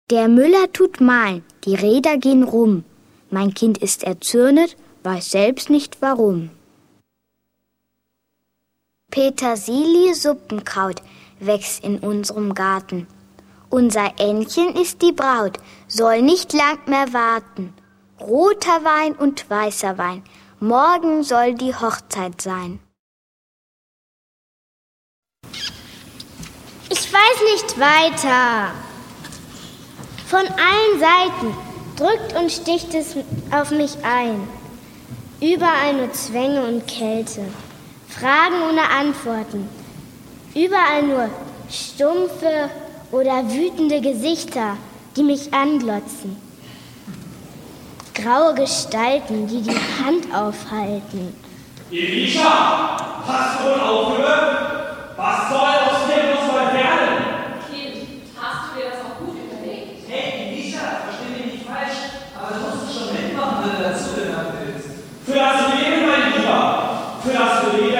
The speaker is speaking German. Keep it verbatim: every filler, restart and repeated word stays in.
Der Müller tut mahlen, die Räder gehen rum. Mein Kind ist erzürnet, weiß selbst nicht warum. Petersilie-Suppenkraut wächst in unserem Garten. Unser Ännchen ist die Braut, soll nicht lang mehr warten. Roter Wein und weißer Wein, morgen soll die Hochzeit sein. Ich weiß nicht weiter. Von allen Seiten drückt und sticht es auf mich ein. Überall nur Zwänge und Kälte, Fragen ohne Antworten. Überall nur stumpfe oder wütende Gesichter, die mich anglotzen. Graue Gestalten, die die Hand aufhalten. Elisha, hast du wohl aufgehört? Was soll aus dir bloß mal werden? Kind, hast du dir das auch gut überlegt? Hey, Elisha, versteh mich nicht falsch, aber du musst schon mitmachen, wenn du dazu genannt willst. Für das Leben, mein Lieber, für das Leben